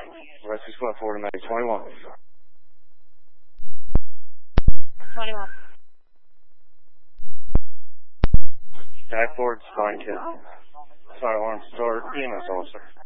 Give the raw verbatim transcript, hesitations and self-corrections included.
Rescue Squad four to Mag twenty-one. twenty-one. Back forward, spine kill. Sorry, alarm start. E M S officer.